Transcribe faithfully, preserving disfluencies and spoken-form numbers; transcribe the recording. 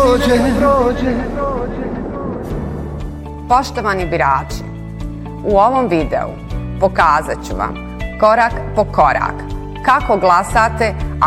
prođe. Poštovani birači, u ovom videu pokazat ću vam korak po korak kako glasate